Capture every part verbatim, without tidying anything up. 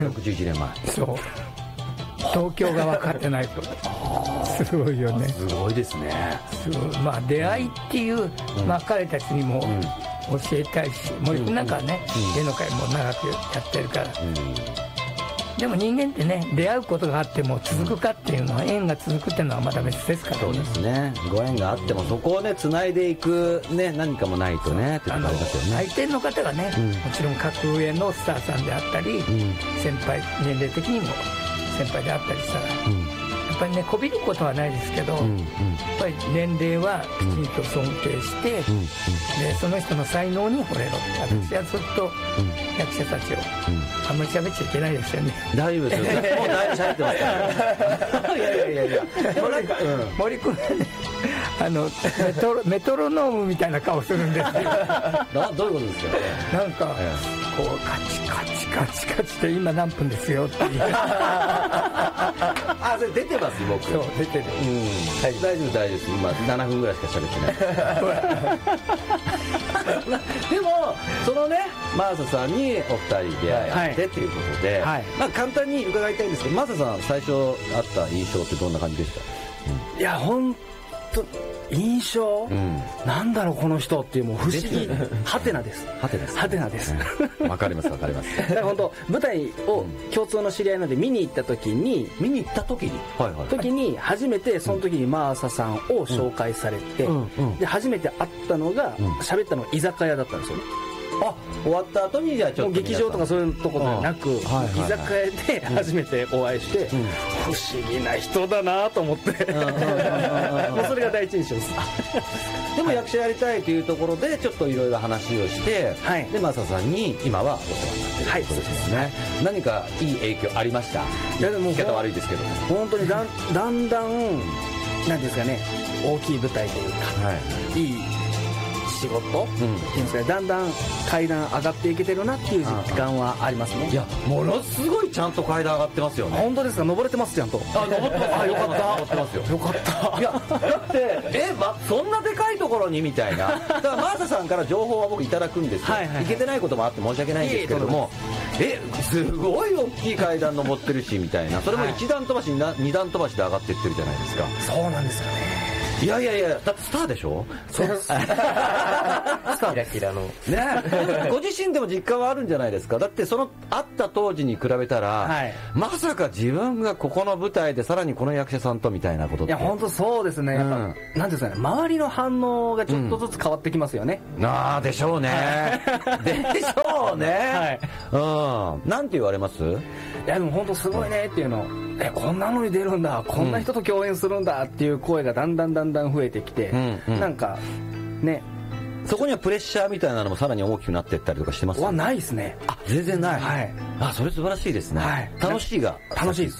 ろくじゅういちねんまえ。 そう東京が分かってないとすごいよね。 すごいですね。 すごい、まあ、出会いっていう、うん、まあ、彼たちにも教えたいし、うん、森君なんかはね、うん、芸能界も長くやってるから、うん、でも人間ってね、出会うことがあっても続くかっていうのは、縁が続くっていうのはまた別ですからね。 そうですね。ご縁があってもそこをね繋いでいくね、何かもないとねってことありますよね。 相手の方がね、うん、もちろん格上のスターさんであったり、うん、先輩、年齢的にも先輩であったりしたら、うん、やっぱりねこびることはないですけど、うんうん、やっぱり年齢はきちんと尊敬して、うんうん、でその人の才能に惚れろ。私はずっと役者たちを、うん、あんまり喋っちゃいけないですよね。 大丈夫ですよ。もうだいぶ喋ってますからいやいやいやいやでもなんか、うん、 森君はねあのメトロメトロノームみたいな顔するんですよなどういうことですかね。 なんか、ええ、こうカチカチカチカチって今何分ですよっていうあ、それ出てます僕。 そう出てる、 うんはい、大丈夫大丈夫です。今ななふんぐらいしか喋ってないでもそのね真麻さんにお二人出会ってということで、はい、まあ、簡単に伺いたいんですけど、真麻さん最初あった印象ってどんな感じでした？ うん、いや本当印象、うん、なんだろうこの人っていうもう不思議ハテナですハテナですハテナですわかりますわかりますだから本当舞台を共通の知り合いなので見に行った時に見に行った時に、はいはい、 時に初めてその時に真麻さんを紹介されて、うんうん、で初めて会ったのが喋、うん、ったのが居酒屋だったんですよね。 あ、終わった後にじゃあちょっと劇場とかそういうところではなく、はいはいはい、居酒屋で初めてお会いして、うん、不思議な人だなと思ってもうそれが第一印象ですでも役者やりたいというところでちょっといろいろ話をして、はい、で真麻さんに今はお世話になっているということですね、はい、何かいい影響ありました？いやでも聞き方悪いですけど本当にだんだんだんなんですかね、大きい舞台というか、はい、いい仕事、うん、っていうんですかね、だんだん階段上がっていけてるなっていう実感はありますね。 いやものすごいちゃんと階段上がってますよね。 本当ですか？登れてますちゃんと。 あ、登ってます。あ、よかった。登ってますよ。 よかった。 いやだってえ、ま、そんなでかいところにみたいな。だから真麻さんから情報は僕いただくんですよ。はいはいはい、いけてないこともあって申し訳ないんですけれども、えすごい大きい階段登ってるしみたいな。それも一段飛ばしに二段飛ばしで上がっていってるじゃないですか。 そうなんですよね。 いやいやいや、だってスターでしょ。 そうですスターキラキラのねご自身でも実感はあるんじゃないですか。だってその会った当時に比べたら、はい、まさか自分がここの舞台でさらにこの役者さんとみたいなことって。 いや本当そうですね、やっぱ、うん、なんですかね、周りの反応がちょっとずつ変わってきますよね、 うん、ああでしょうねでしょうね、はい、うん、なんて言われます？ いやでも本当すごいねっていうの、えこんなのに出るんだ、こんな人と共演するんだっていう声がだんだんだんだん増えてきて、うんうん、なんかね、 そこにはプレッシャーみたいなのもさらに大きくなっていったりとかしてます？ はないですね。 あ、全然ない。 はい。 あ、それ素晴らしいですね。はい、楽しいが楽しいです。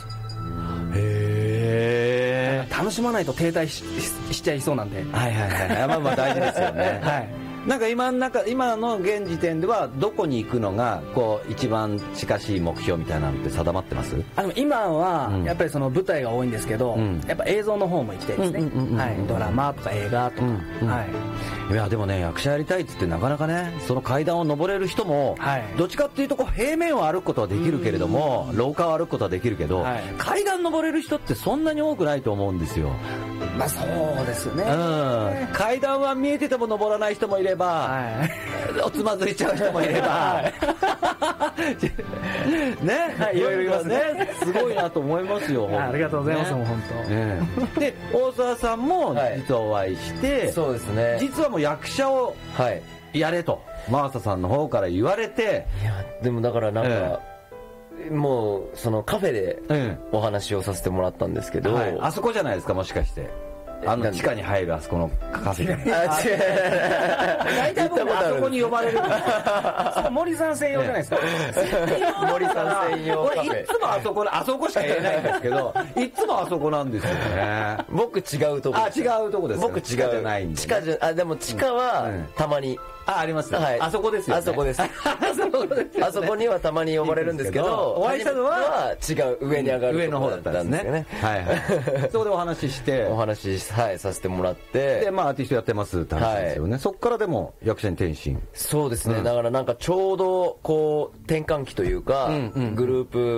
へえ。 楽しまないと停滞 し, しちゃいそうなんで。 はいはいはい。まあまあ大事ですよね。はい。なんか今の中今の現時点ではどこに行くのがこう一番近しい目標みたいなのって定まってます？ あの今はやっぱりその舞台が多いんですけど、うん、やっぱ映像の方も行きたいですね。ドラマとか映画とか、うんうん、はい。 いやでもね、役者やりたいって言ってなかなかね、その階段を登れる人も、はい、どっちかっていうとこう平面を歩くことはできるけれども、廊下を歩くことはできるけど、はい、階段登れる人ってそんなに多くないと思うんですよ。 まあそうですね、 うん、階段は見えてても登らない人もいれば、はい、おつまずいちゃう人もいれば、はい、ね、はい、いろいろいますね。すごいなと思いますよ。 ありがとうございます、ね、もう本当、 ね、で大沢さんも実はお会いして、はい、 そうですね、 実はもう役者をやれと真麻さんの方から言われて、 いやでもだからなんか、ええ、もうそのカフェでお話をさせてもらったんですけど、 はい、あそこじゃないですか、もしかしてあの地下に入るあそこのカフェで。 あ、違う。大体僕あそこに呼ばれる。森さん専用じゃないですか。 森さん専用カフェ。 俺いつもあそこあそこしか言えないんですけど、いつもあそこなんですよね。 僕違うとこ。 あ、違うとこです。 僕違う。 地下じゃないんで。 地下じゃ、あ、でも地下はたまに。 あ、ありますね。はい。あそこですよね。 あそこです。あそこにはたまに呼ばれるんですけど、 お会いしたのは違う、上に上がる上の方だったんですね。はいはい。そこでお話しして、 お話しはいさせてもらって、 でまあアーティストやってますって話ですよね。そこからでも役者に転身。 そうですね。だからなんかちょうどこう転換期というか、グループ